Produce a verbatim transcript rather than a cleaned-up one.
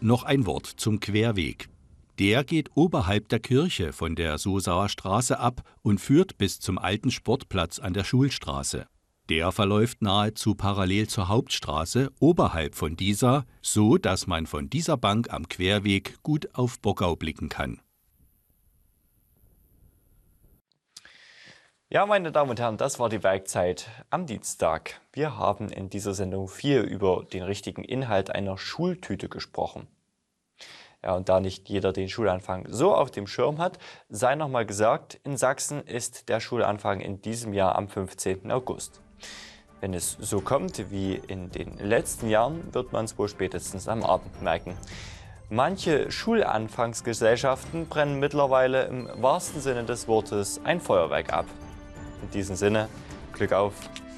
Noch ein Wort zum Querweg. Der geht oberhalb der Kirche von der Sosauer Straße ab und führt bis zum alten Sportplatz an der Schulstraße. Der verläuft nahezu parallel zur Hauptstraße oberhalb von dieser, so dass man von dieser Bank am Querweg gut auf Bockau blicken kann. Ja, meine Damen und Herren, das war die Werkzeit am Dienstag. Wir haben in dieser Sendung viel über den richtigen Inhalt einer Schultüte gesprochen. Ja, und da nicht jeder den Schulanfang so auf dem Schirm hat, sei nochmal gesagt, in Sachsen ist der Schulanfang in diesem Jahr am fünfzehnten August. Wenn es so kommt wie in den letzten Jahren, wird man es wohl spätestens am Abend merken. Manche Schulanfangsgesellschaften brennen mittlerweile im wahrsten Sinne des Wortes ein Feuerwerk ab. In diesem Sinne, Glück auf!